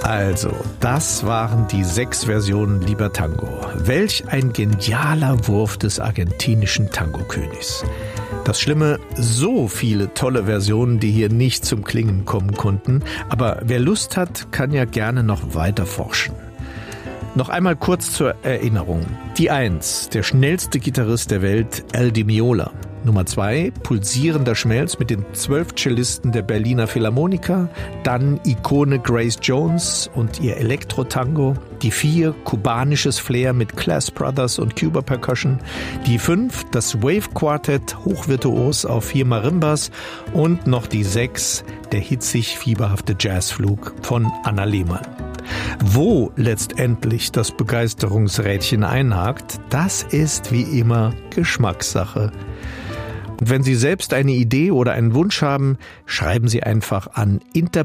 Also, das waren die 6 Versionen Lieber Tango. Welch ein genialer Wurf des argentinischen Tango-Königs. Das Schlimme, so viele tolle Versionen, die hier nicht zum Klingen kommen konnten. Aber wer Lust hat, kann ja gerne noch weiter forschen. Noch einmal kurz zur Erinnerung. Die 1, der schnellste Gitarrist der Welt, El Di Meola. Nummer 2, pulsierender Schmelz mit den 12 Cellisten der Berliner Philharmoniker. Dann Ikone Grace Jones und ihr Elektro-Tango. Die 4, kubanisches Flair mit Class Brothers und Cuba Percussion. Die 5, das Wave Quartet, hochvirtuos auf 4 Marimbas. Und noch die 6, der hitzig fieberhafte Jazzflug von Anna Lehmann. Wo letztendlich das Begeisterungsrädchen einhakt, das ist wie immer Geschmackssache. Und wenn Sie selbst eine Idee oder einen Wunsch haben, schreiben Sie einfach an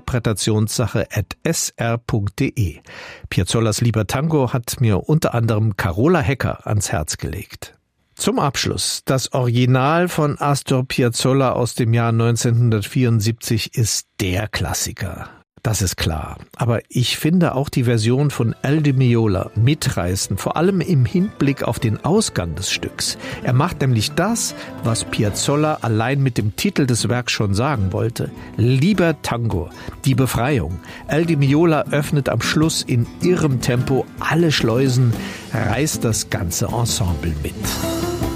interpretationssache@sr.de. Piazzolas Lieber Tango hat mir unter anderem Carola Hecker ans Herz gelegt. Zum Abschluss, das Original von Astor Piazzolla aus dem Jahr 1974 ist der Klassiker. Das ist klar. Aber ich finde auch die Version von El Di Meola mitreißend, vor allem im Hinblick auf den Ausgang des Stücks. Er macht nämlich das, was Piazzolla allein mit dem Titel des Werks schon sagen wollte. Lieber Tango, die Befreiung. El Di Meola öffnet am Schluss in irrem Tempo alle Schleusen, reißt das ganze Ensemble mit.